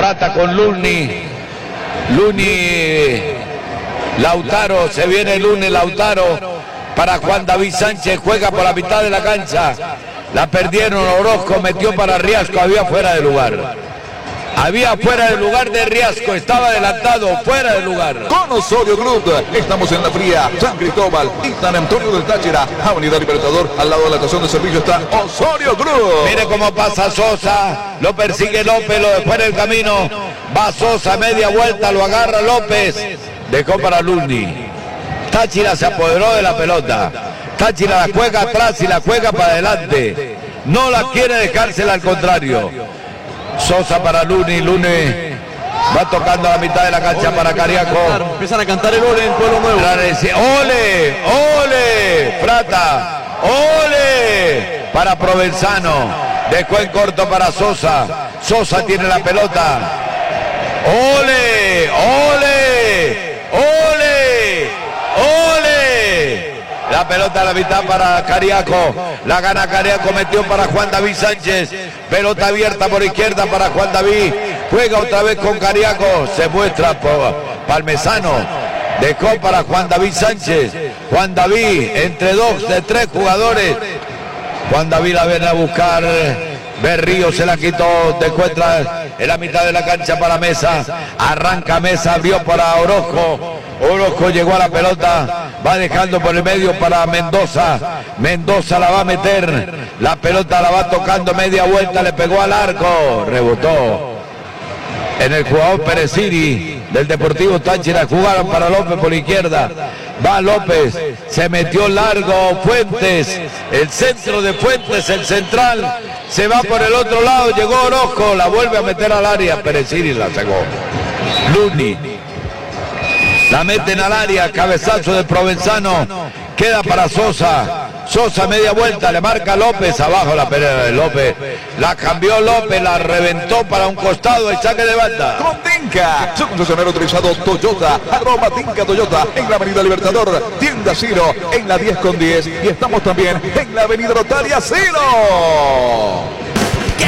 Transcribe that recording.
Prata con Luni. Luni, Lautaro, se viene Luni, Lautaro para Juan David Sánchez, juega por la mitad de la cancha. La perdieron, Orozco metió para Riasco, había fuera de lugar. Había fuera del lugar de Riasco, estaba adelantado, fuera del lugar. Con Osorio Club, estamos en la fría San Cristóbal y San Antonio del Táchira, Avenida Libertador, al lado de la estación de servicio está Osorio Club. Mire cómo pasa Sosa, lo persigue López, lo dejó en el camino, va Sosa, media vuelta, lo agarra López, dejó para Luni. Táchira se apoderó de la pelota, Táchira la juega atrás y la juega para adelante, no la quiere dejársela, al contrario. Sosa para Luni, Luni va tocando a la mitad de la cancha para Cariaco. Empiezan a cantar el ole en Pueblo Nuevo. ¡Ole! ¡Ole! Prata, ¡ole! Para Provenzano, dejó en corto para Sosa. Sosa tiene la pelota. ¡Ole! ¡Ole! ¡Ole! ¡Ole! La pelota a la mitad para Cariaco, la gana Cariaco, metió para Juan David Sánchez, pelota abierta por izquierda para Juan David, juega otra vez con Cariaco, se muestra por Palmesano, dejó para Juan David Sánchez, Juan David entre dos de tres jugadores, Juan David la viene a buscar, Berrío se la quitó, te encuentra en la mitad de la cancha para Mesa, arranca Mesa, abrió para Orozco, Orozco llegó a la pelota, va dejando por el medio para Mendoza, Mendoza la va a meter, la pelota la va tocando media vuelta, le pegó al arco, rebotó en el jugador Pereciri del Deportivo Táchira, jugaron para López por la izquierda, va López, se metió largo Fuentes, el centro de Fuentes, el central, se va por el otro lado, llegó Orozco, la vuelve a meter al área, Pereciri la sacó, Luni, la meten al área, cabezazo de Provenzano, queda para Sosa, Sosa media vuelta, le marca López, abajo la pelea de López, la cambió López, la reventó para un costado, el saque de banda. Con Tinca, su concesionario autorizado Toyota, arroba Tinca Toyota, en la Avenida Libertador, tienda Ciro, en la 10 con 10, y estamos también en la Avenida Rotaria Ciro.